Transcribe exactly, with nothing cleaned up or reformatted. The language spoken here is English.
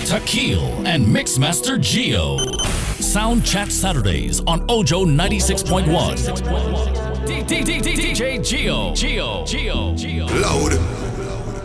Takil and Mixmaster Geo. Sound Chat Saturdays on Ojo ninety-six point one. D J Geo. Geo. Geo. Geo. Loud.